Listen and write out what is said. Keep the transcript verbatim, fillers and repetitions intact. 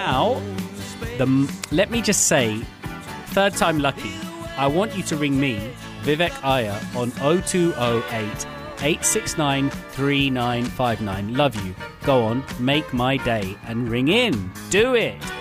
now, the let me just say, third time lucky, I want you to ring me, Vivek Iyer, on oh two oh eight, eight six nine, three nine five nine. Love you. Go on, make my day and ring in. Do it.